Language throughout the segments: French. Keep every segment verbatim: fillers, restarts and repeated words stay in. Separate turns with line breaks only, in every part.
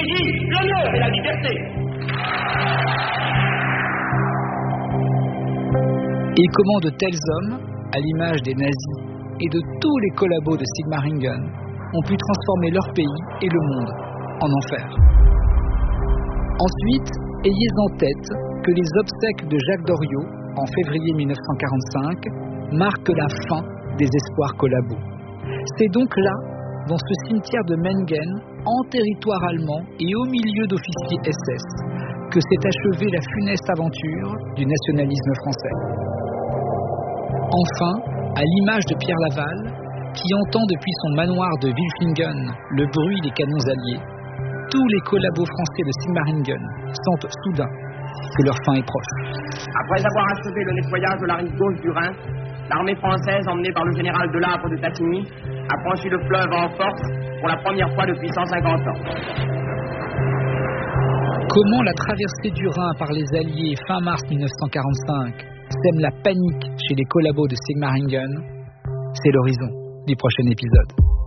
pays, l'honneur et la liberté.
Et comment de tels hommes, à l'image des nazis et de tous les collabos de Sigmaringen, ont pu transformer leur pays et le monde en enfer. Ensuite, ayez en tête que les obsèques de Jacques Doriot, en février mille neuf cent quarante-cinq, marquent la fin des espoirs collabos. C'est donc là, dans ce cimetière de Mengen, en territoire allemand et au milieu d'officiers S S, que s'est achevée la funeste aventure du nationalisme français. Enfin, à l'image de Pierre Laval, qui entend depuis son manoir de Wilflingen le bruit des canons alliés, tous les collabos français de Sigmaringen sentent soudain que leur fin est proche.
Après avoir achevé le nettoyage de la rive gauche du Rhin, l'armée française, emmenée par le général Delabre de Tassigny, a franchi le fleuve en force pour la première fois depuis cent cinquante ans.
Comment la traversée du Rhin par les Alliés fin mars mille neuf cent quarante-cinq sème la panique chez les collabos de Sigmaringen, c'est l'horizon du prochain épisode.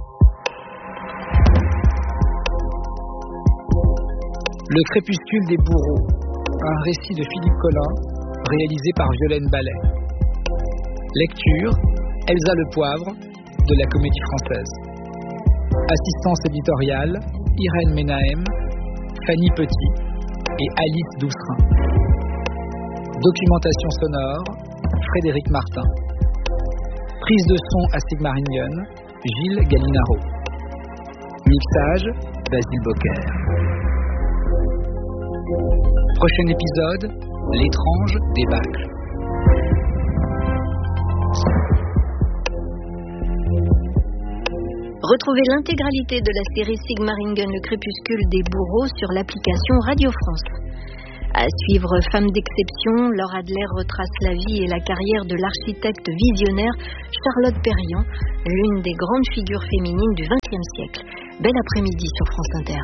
Le crépuscule des bourreaux, un récit de Philippe Collin, réalisé par Violaine Ballet. Lecture, Elsa Le Poivre, de la Comédie Française. Assistance éditoriale, Irène Ménahem, Fanny Petit et Alice Doucerin. Documentation sonore, Frédéric Martin. Prise de son à Sigmaringen, Gilles Gallinaro. Mixage, Basile Bocquer. Prochain épisode, l'étrange débâcle.
Retrouvez l'intégralité de la série Sigmaringen, le crépuscule des bourreaux sur l'application Radio France. À suivre Femme d'exception, Laure Adler retrace la vie et la carrière de l'architecte visionnaire Charlotte Perriand, l'une des grandes figures féminines du vingtième siècle. Bel après-midi sur France Inter.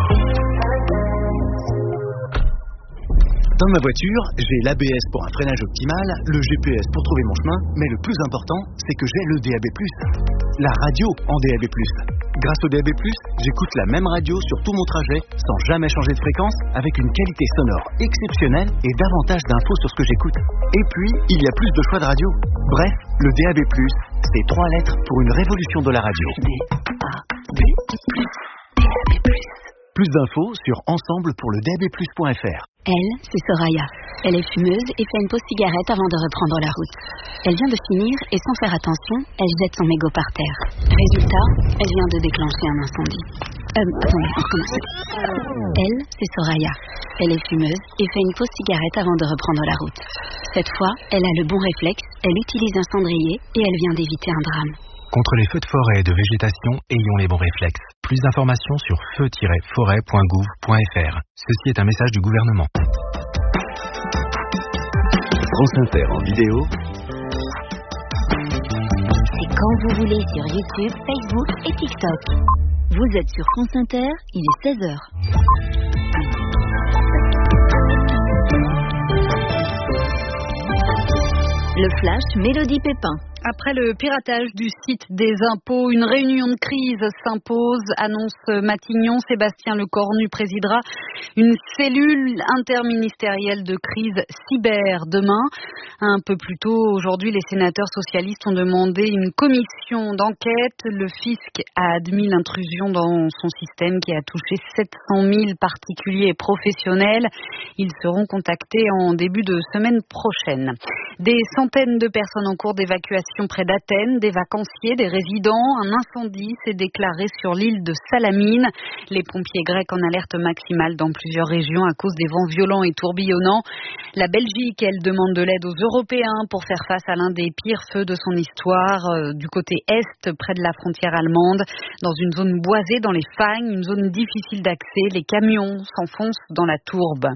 Dans ma voiture, j'ai l'A B S pour un freinage optimal, le G P S pour trouver mon chemin, mais le plus important, c'est que j'ai le D A B plus. La radio en D A B plus. Grâce au D A B plus, j'écoute la même radio sur tout mon trajet, sans jamais changer de fréquence, avec une qualité sonore exceptionnelle et davantage d'infos sur ce que j'écoute. Et puis, il y a plus de choix de radio. Bref, le D A B plus, c'est trois lettres pour une révolution de la radio. D A B plus. D A B plus. Plus d'infos sur ensemble pour le D A B plus point F R.
Elle, c'est Soraya. Elle est fumeuse et fait une pause cigarette avant de reprendre la route. Elle vient de finir et sans faire attention, elle jette son mégot par terre. Résultat, elle vient de déclencher un incendie. Euh, attendez, on recommence. Elle, c'est Soraya. Elle est fumeuse et fait une pause cigarette avant de reprendre la route. Cette fois, elle a le bon réflexe, elle utilise un cendrier et elle vient d'éviter un drame.
Contre les feux de forêt et de végétation, ayons les bons réflexes. Plus d'informations sur feu tiret forêt point gouv point F R. Ceci est un message du gouvernement.
France Inter en vidéo.
C'est quand vous voulez sur YouTube, Facebook et TikTok. Vous êtes sur France Inter, il est seize heures.
Le flash Mélodie Pépin.
Après le piratage du site des impôts, une réunion de crise s'impose, annonce Matignon. Sébastien Lecornu présidera une cellule interministérielle de crise cyber demain. Un peu plus tôt, aujourd'hui, les sénateurs socialistes ont demandé une commission d'enquête. Le fisc a admis l'intrusion dans son système qui a touché sept cent mille particuliers et professionnels. Ils seront contactés en début de semaine prochaine. Des centaines de personnes en cours d'évacuation près d'Athènes, des vacanciers, des résidents. Un incendie s'est déclaré sur l'île de Salamine. Les pompiers grecs en alerte maximale dans plusieurs régions à cause des vents violents et tourbillonnants. La Belgique, elle, demande de l'aide aux Européens pour faire face à l'un des pires feux de son histoire, euh, du côté est, près de la frontière allemande, dans une zone boisée dans les Fagnes, une zone difficile d'accès. Les camions s'enfoncent dans la tourbe.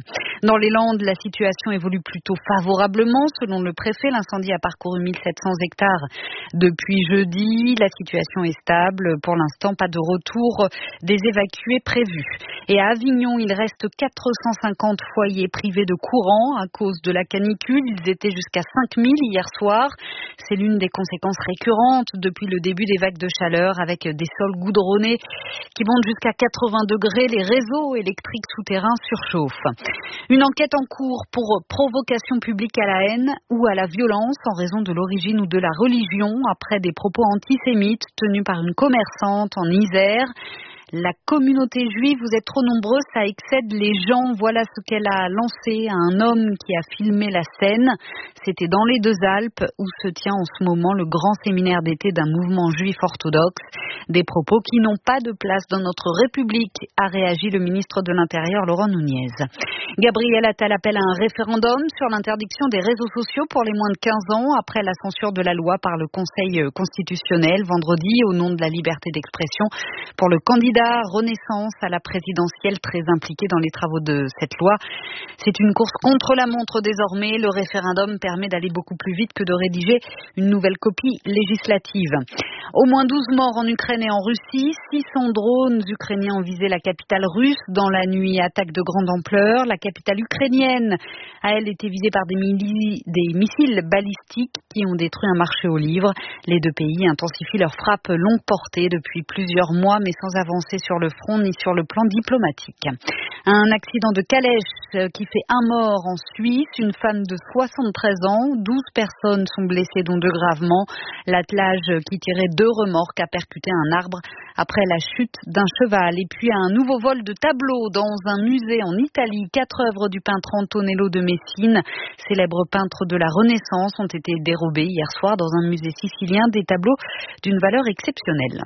Dans les Landes, la situation évolue plutôt favorablement. Selon le préfet, l'incendie a parcouru mille sept cents hectares depuis jeudi. La situation est stable. Pour l'instant, pas de retour des évacués prévus. Et à Avignon, il reste quatre cent cinquante foyers privés de courant à cause de la canicule. Ils étaient jusqu'à cinq mille hier soir. C'est l'une des conséquences récurrentes depuis le début des vagues de chaleur, avec des sols goudronnés qui montent jusqu'à quatre-vingts degrés. Les réseaux électriques souterrains surchauffent. Une enquête en cours pour provocation publique à la haine ou à la violence en raison de l'origine ou de la religion après des propos antisémites tenus par une commerçante en Isère. La communauté juive, vous êtes trop nombreux, ça excède les gens. Voilà ce qu'elle a lancé à un homme qui a filmé la scène. C'était dans les Deux-Alpes où se tient en ce moment le grand séminaire d'été d'un mouvement juif orthodoxe. Des propos qui n'ont pas de place dans notre République, a réagi le ministre de l'Intérieur Laurent Nunez. Gabriel Attal appelle à un référendum sur l'interdiction des réseaux sociaux pour les moins de quinze ans après la censure de la loi par le Conseil constitutionnel vendredi au nom de la liberté d'expression pour le candidat Renaissance à la présidentielle très impliqué dans les travaux de cette loi. C'est une course contre la montre désormais. Le référendum permet d'aller beaucoup plus vite que de rédiger une nouvelle copie législative. Au moins douze morts en Ukraine et en Russie. six cents drones ukrainiens ont visé la capitale russe dans la nuit. Attaque de grande ampleur. La capitale ukrainienne a, elle, été visée par des, mili- des missiles balistiques qui ont détruit un marché aux livres. Les deux pays intensifient leurs frappes longue portée depuis plusieurs mois, mais sans avancer sur le front ni sur le plan diplomatique. Un accident de calèche qui fait un mort en Suisse. Une femme de soixante-treize ans. douze personnes sont blessées, dont deux gravement. L'attelage qui tirait deux remorques a percuté un arbre après la chute d'un cheval. Et puis un nouveau vol de tableaux dans un musée en Italie. Quatre œuvres du peintre Antonello de Messine, célèbre peintre de la Renaissance, ont été dérobées hier soir dans un musée sicilien. Des tableaux d'une valeur exceptionnelle.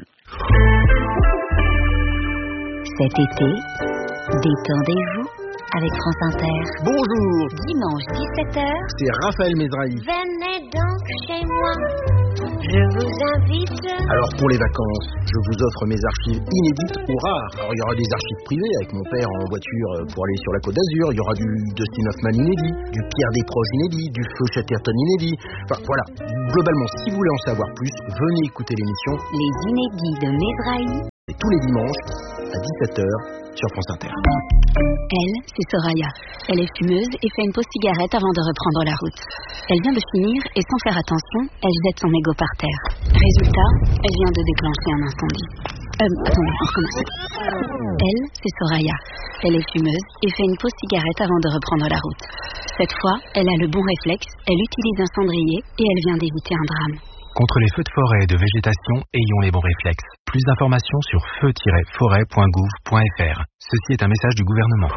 Cet été, détendez-vous avec France Inter.
Bonjour.
Dimanche dix-sept heures.
C'est Raphaël Mesrahi.
Venez donc chez moi. Je vous invite.
Alors pour les vacances, je vous offre mes archives inédites ou rares. Alors il y aura des archives privées avec mon père en voiture pour aller sur la Côte d'Azur. Il y aura du Dustin Hoffman inédit, du Pierre Desproges inédit, du Feu Chatterton inédit. Enfin voilà, globalement, si vous voulez en savoir plus, venez écouter l'émission
Les Inédits de Mesrahi.
Et tous les dimanches à dix-sept heures sur France Inter.
Elle, c'est Soraya. Elle est fumeuse et fait une pause cigarette avant de reprendre la route. Elle vient de finir et sans faire attention, elle jette son mégot par terre. Résultat, elle vient de déclencher un incendie. Euh, attendez, on recommence. Elle, c'est Soraya. Elle est fumeuse et fait une pause cigarette avant de reprendre la route. Cette fois, elle a le bon réflexe, elle utilise un cendrier et elle vient d'éviter un drame.
Contre les feux de forêt et de végétation, ayons les bons réflexes. Plus d'informations sur feu tiret forêt point gouv point f r. Ceci est un message du gouvernement.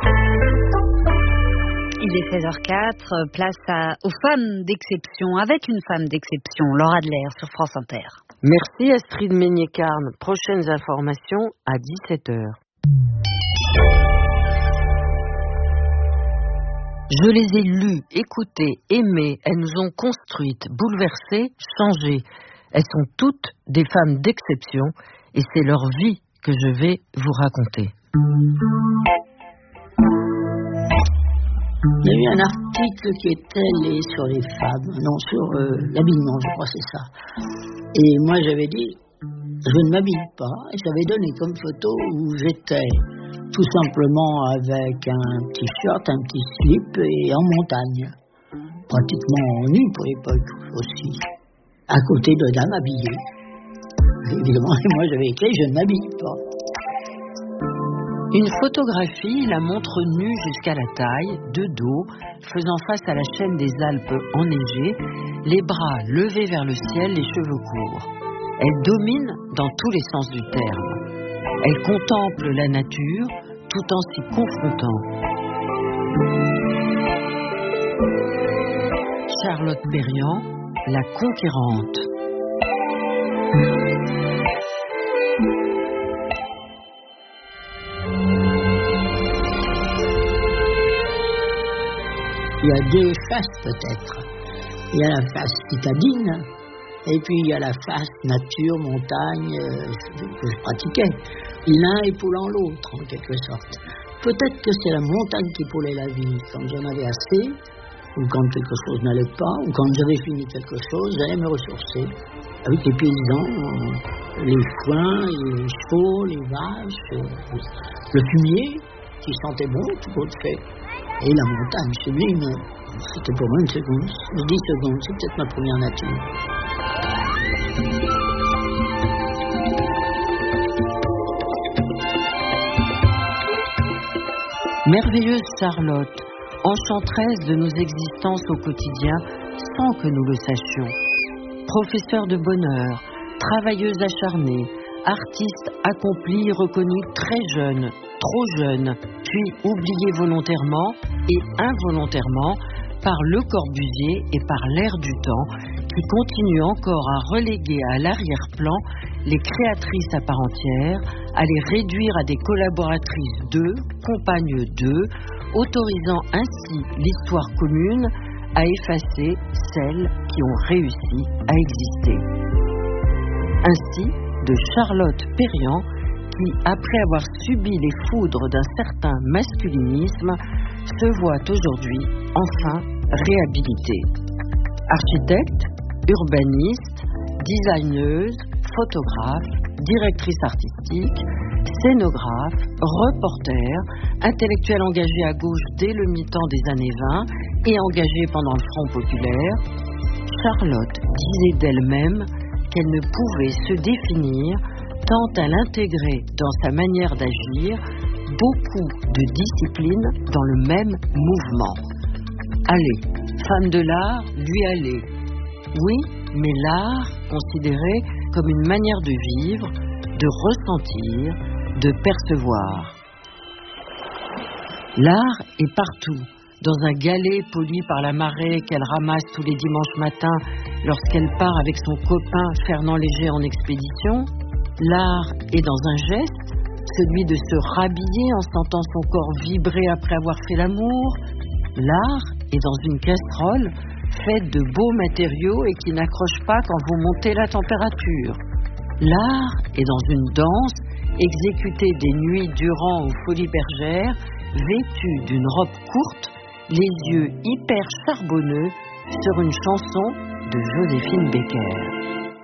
Il est seize heures quatre, place à, aux femmes d'exception, avec une femme d'exception, Laura Adler sur France Inter.
Merci Astrid Meignet-Carne. Prochaines informations à dix-sept heures. Je les ai lues, écoutées, aimées. Elles nous ont construites, bouleversées, changées. Elles sont toutes des femmes d'exception et c'est leur vie que je vais vous raconter.
Il y a eu un article qui était les, sur les femmes, non, sur euh, l'habillement, je crois que c'est ça. Et moi j'avais dit, je ne m'habille pas, et j'avais donné comme photo où j'étais tout simplement avec un t-shirt, un petit slip et en montagne. Pratiquement nu pour l'époque aussi. À côté de dames habillées. Évidemment, et moi j'avais écrit, je ne m'habille pas.
Une photographie la montre nue jusqu'à la taille, de dos, faisant face à la chaîne des Alpes enneigées, les bras levés vers le ciel, les cheveux courts. Elle domine dans tous les sens du terme. Elle contemple la nature tout en s'y confrontant. Charlotte Berriand, la conquérante.
Il y a deux faces peut-être. Il y a la face citadine et puis il y a la face nature, montagne euh, que je pratiquais. L'un époulant l'autre en quelque sorte. peut-être que c'est la montagne qui polluait la vie. Quand j'en avais assez, ou quand quelque chose n'allait pas, ou quand j'avais fini quelque chose, j'allais me ressourcer avec les paysans, les foins, les chevaux, les vaches, le fumier qui sentait bon, tout autre fait. Et la montagne sublime, c'était pour moi une seconde, dix secondes, c'est peut-être ma première nature.
Merveilleuse Charlotte, enchanteresse de nos existences au quotidien sans que nous le sachions. Professeure de bonheur, travailleuse acharnée, artiste accomplie, reconnue très jeune, trop jeune, puis oubliée volontairement et involontairement par Le Corbusier et par l'air du temps, qui continue encore à reléguer à l'arrière-plan les créatrices à part entière, à les réduire à des collaboratrices d'eux, compagnes d'eux, autorisant ainsi l'histoire commune à effacer celles qui ont réussi à exister. Ainsi, de Charlotte Perriand, qui, après avoir subi les foudres d'un certain masculinisme, se voit aujourd'hui enfin réhabilitée. Architecte, urbaniste, designeuse, photographe, directrice artistique, scénographe, reporter, intellectuelle engagée à gauche dès le mi-temps des années vingt et engagée pendant le Front populaire, Charlotte disait d'elle-même qu'elle ne pouvait se définir tant elle intégrait dans sa manière d'agir beaucoup de disciplines dans le même mouvement. Allez, femme de l'art, lui allez. Oui, mais l'art considéré comme une manière de vivre, de ressentir, de percevoir. L'art est partout, dans un galet poli par la marée qu'elle ramasse tous les dimanches matins lorsqu'elle part avec son copain Fernand Léger en expédition. L'art est dans un geste, celui de se rhabiller en sentant son corps vibrer après avoir fait l'amour. L'art est dans une casserole faite de beaux matériaux et qui n'accroche pas quand vous montez la température. L'art est dans une danse exécutée des nuits durant aux Folies Bergères, vêtue d'une robe courte, les yeux hyper charbonneux sur une chanson de Joséphine Baker.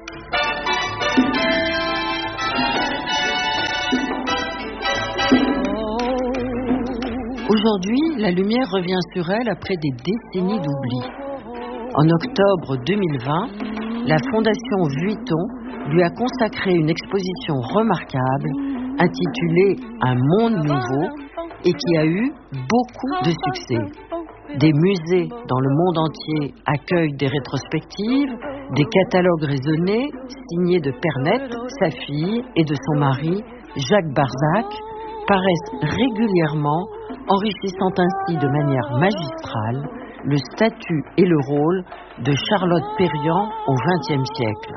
Aujourd'hui, la lumière revient sur elle après des décennies d'oubli. En octobre deux mille vingt, la Fondation Vuitton lui a consacré une exposition remarquable intitulée « Un monde nouveau » et qui a eu beaucoup de succès. Des musées dans le monde entier accueillent des rétrospectives, des catalogues raisonnés signés de Pernette, sa fille, et de son mari, Jacques Barzac, paraissent régulièrement, enrichissant ainsi de manière magistrale le statut et le rôle de Charlotte Perriand au vingtième siècle.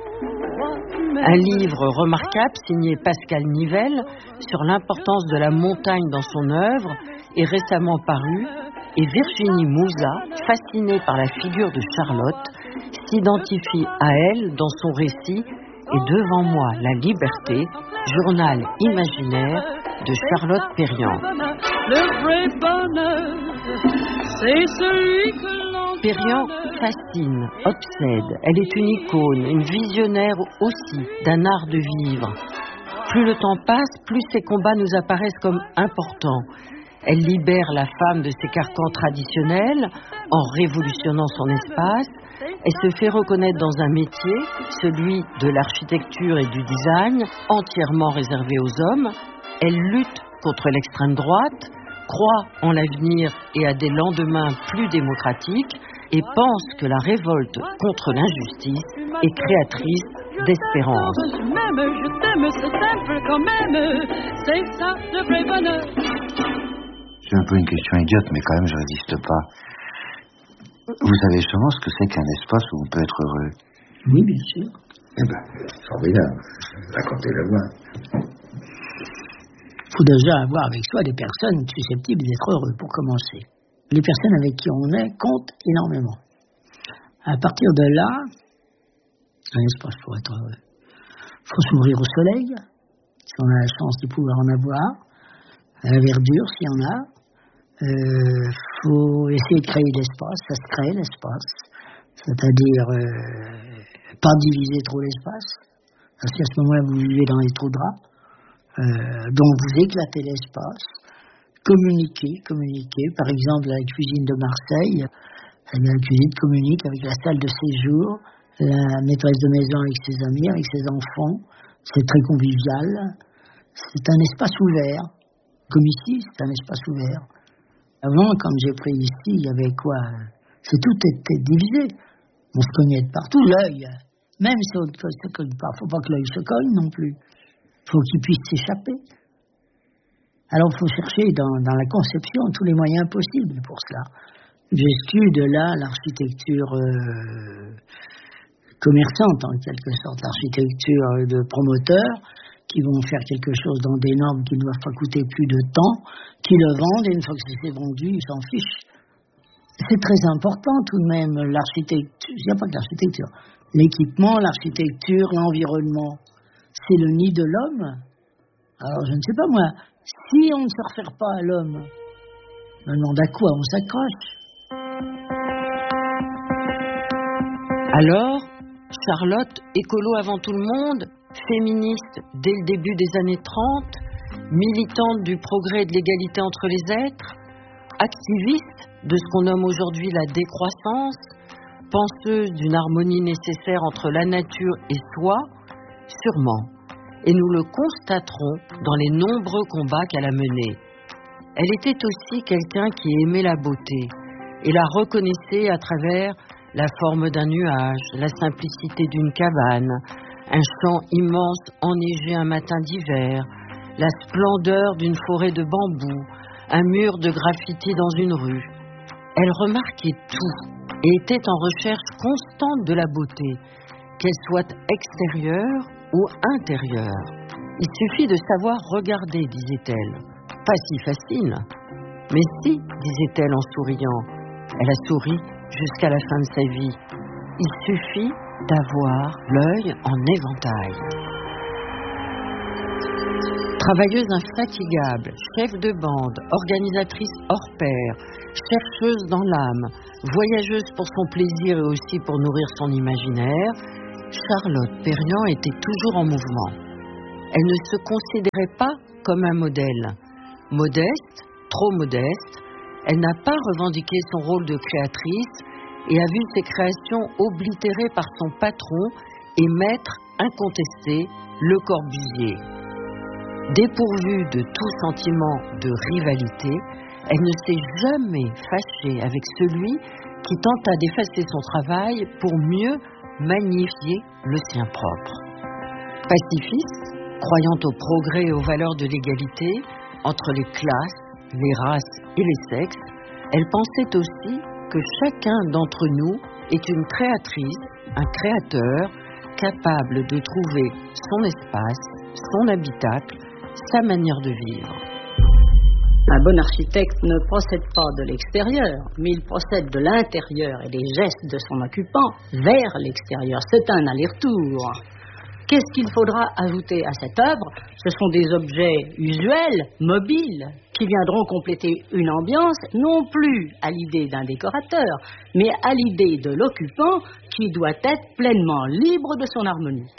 Un livre remarquable signé Pascal Nivelle sur l'importance de la montagne dans son œuvre est récemment paru et Virginie Mouza, fascinée par la figure de Charlotte, s'identifie à elle dans son récit et devant moi la liberté, journal imaginaire de Charlotte Perriand.
Le vrai bonheur, c'est celui que l'on...
Perriand fascine, obsède. Elle est une icône, une visionnaire aussi d'un art de vivre. Plus le temps passe, plus ses combats nous apparaissent comme importants. Elle libère la femme de ses carcans traditionnels en révolutionnant son espace. Elle se fait reconnaître dans un métier, celui de l'architecture et du design, entièrement réservé aux hommes. Elle lutte contre l'extrême droite, croit en l'avenir et à des lendemains plus démocratiques et pense que la révolte contre l'injustice est créatrice d'espérance.
Je m'aime, je t'aime, c'est simple quand même, c'est ça le vrai bonheur.
C'est un peu une question idiote, mais quand même je résiste pas. Vous savez sûrement ce que c'est qu'un espace où on peut être heureux?
Oui, bien sûr.
Eh ben, formidable. Racontez-le-moi.
Il faut déjà avoir avec soi des personnes susceptibles d'être heureux, pour commencer. Les personnes avec qui on est comptent énormément. À partir de là, un espace pour être heureux. Il faut s'ouvrir au soleil, si on a la chance de pouvoir en avoir. la verdure s'il y en a. Il euh, faut essayer de créer de l'espace, ça se crée l'espace, c'est-à-dire euh, pas diviser trop l'espace, parce qu'à ce moment-là vous vivez dans les trous de rats, euh, donc vous éclatez l'espace, communiquez, communiquez, par exemple la cuisine de Marseille, eh bien, la cuisine communique avec la salle de séjour, la maîtresse de maison avec ses amis, avec ses enfants, c'est très convivial, c'est un espace ouvert, comme ici c'est un espace ouvert. Avant, quand j'ai pris ici, il y avait quoi? C'est tout était divisé. On se cognait de partout. L'œil, même si on ne se cogne pas, il ne faut pas que l'œil se cogne non plus. Il faut qu'il puisse s'échapper. Alors, il faut chercher dans, dans la conception tous les moyens possibles pour cela. J'exclus de là l'architecture euh, commerçante, en quelque sorte, l'architecture de promoteurs, qui vont faire quelque chose dans des normes qui ne doivent pas coûter plus de temps, qui le vendent, et une fois que c'est vendu, ils s'en fichent. C'est très important tout de même, l'architecture, il n'y a pas que l'architecture, l'équipement, l'architecture, l'environnement, c'est le nid de l'homme. Alors je ne sais pas moi, si on ne se réfère pas à l'homme, on demande à quoi on s'accroche.
Alors, Charlotte, écolo avant tout le monde, féministe dès le début des années trente, militante du progrès et de l'égalité entre les êtres, activiste de ce qu'on nomme aujourd'hui la décroissance, penseuse d'une harmonie nécessaire entre la nature et soi, sûrement. Et nous le constaterons dans les nombreux combats qu'elle a menés. Elle était aussi quelqu'un qui aimait la beauté et la reconnaissait à travers la forme d'un nuage, la simplicité d'une cabane, un champ immense enneigé un matin d'hiver, la splendeur d'une forêt de bambous, un mur de graffiti dans une rue. Elle remarquait tout et était en recherche constante de la beauté, qu'elle soit extérieure ou intérieure. Il suffit de savoir regarder, disait-elle. Pas si facile. Mais si, disait-elle en souriant. Elle a souri jusqu'à la fin de sa vie. Il suffit d'avoir l'œil en éventail. Travailleuse infatigable, chef de bande, organisatrice hors pair, chercheuse dans l'âme, voyageuse pour son plaisir et aussi pour nourrir son imaginaire, Charlotte Perriand était toujours en mouvement. Elle ne se considérait pas comme un modèle. Modeste, trop modeste, elle n'a pas revendiqué son rôle de créatrice et a vu ses créations oblitérées par son patron et maître incontesté, Le Corbusier. Dépourvue de tout sentiment de rivalité, elle ne s'est jamais fâchée avec celui qui tenta d'effacer son travail pour mieux magnifier le sien propre. Pacifiste, croyant au progrès et aux valeurs de l'égalité entre les classes, les races et les sexes, elle pensait aussi que chacun d'entre nous est une créatrice, un créateur, capable de trouver son espace, son habitacle, sa manière de vivre.
Un bon architecte ne procède pas de l'extérieur, mais il procède de l'intérieur et des gestes de son occupant vers l'extérieur. C'est un aller-retour. Qu'est-ce qu'il faudra ajouter à cette œuvre? Ce sont des objets usuels, mobiles, qui viendront compléter une ambiance, non plus à l'idée d'un décorateur, mais à l'idée de l'occupant qui doit être pleinement libre de son harmonie.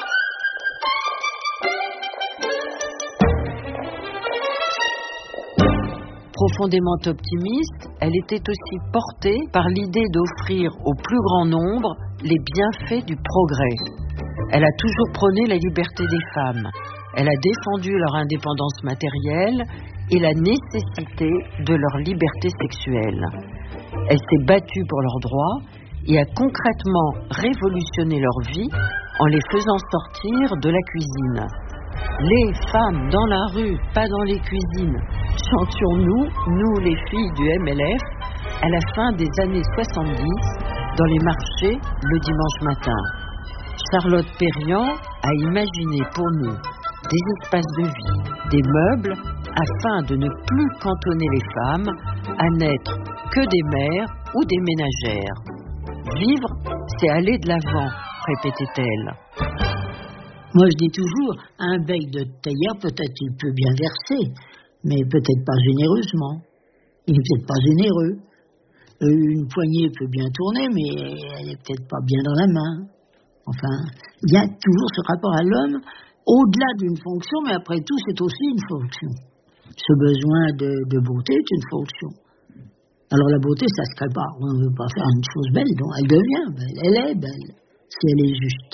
Profondément optimiste, elle était aussi portée par l'idée d'offrir au plus grand nombre les bienfaits du progrès. Elle a toujours prôné la liberté des femmes. Elle a défendu leur indépendance matérielle et la nécessité de leur liberté sexuelle. Elle s'est battue pour leurs droits et a concrètement révolutionné leur vie en les faisant sortir de la cuisine. Les femmes dans la rue, pas dans les cuisines, chantions-nous, nous les filles du M L F, à la fin des années soixante-dix, dans les marchés le dimanche matin. Charlotte Perriand a imaginé pour nous des espaces de vie, des meubles, afin de ne plus cantonner les femmes à n'être que des mères ou des ménagères. Vivre, c'est aller de l'avant, répétait-elle.
Moi, je dis toujours, un bec de théière, peut-être il peut bien verser, mais peut-être pas généreusement. Il n'est peut-être pas généreux. Une poignée peut bien tourner, mais elle n'est peut-être pas bien dans la main. Enfin, il y a toujours ce rapport à l'homme, au-delà d'une fonction, mais après tout, c'est aussi une fonction. Ce besoin de, de beauté est une fonction. Alors la beauté, ça se crée pas. On ne veut pas faire une chose belle, donc elle devient belle. Elle est belle, si elle est juste.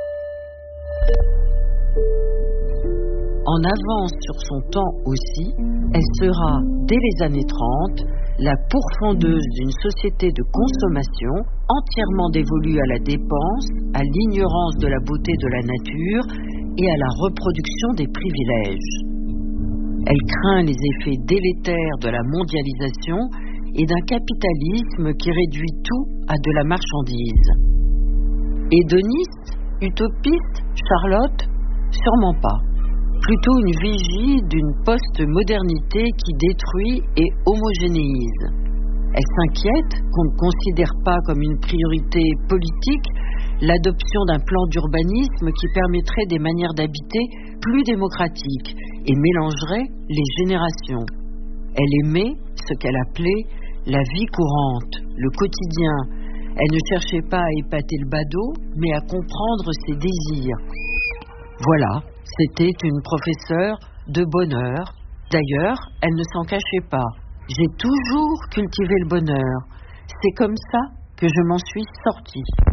En avance sur son temps aussi, elle sera, dès les années trente, la pourfendeuse d'une société de consommation entièrement dévolue à la dépense, à l'ignorance de la beauté de la nature et à la reproduction des privilèges. Elle craint les effets délétères de la mondialisation et d'un capitalisme qui réduit tout à de la marchandise. Hédoniste, utopiste, Charlotte, sûrement pas. Plutôt une vigie d'une post-modernité qui détruit et homogénéise. Elle s'inquiète qu'on ne considère pas comme une priorité politique l'adoption d'un plan d'urbanisme qui permettrait des manières d'habiter plus démocratiques et mélangerait les générations. Elle aimait ce qu'elle appelait la vie courante, le quotidien. Elle ne cherchait pas à épater le badaud, mais à comprendre ses désirs. Voilà. C'était une professeure de bonheur. D'ailleurs, elle ne s'en cachait pas. J'ai toujours cultivé le bonheur. C'est comme ça que je m'en suis sortie.